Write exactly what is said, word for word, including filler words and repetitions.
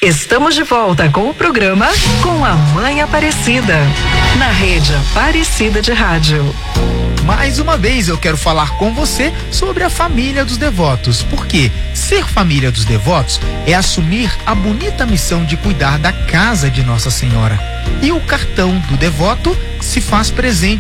Estamos de volta com o programa Com a Mãe Aparecida, na rede Aparecida de Rádio. Mais uma vez eu quero falar com você sobre a família dos devotos, porque ser família dos devotos é assumir a bonita missão de cuidar da casa de Nossa Senhora. E o cartão do devoto se faz presente